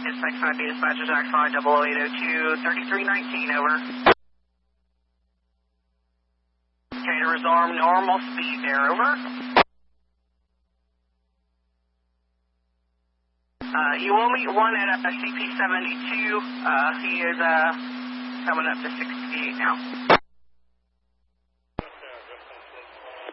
695 dispatcher, Jack 5 0080 3319, over. Okay, to resume normal speed there, over. You will meet one at CP72. He is coming up to 68 now.